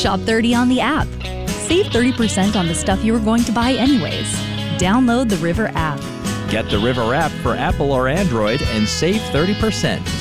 Shop 30 on the app. Save 30% on the stuff you were going to buy anyways. Download the River app. Get the River app for Apple or Android and save 30%.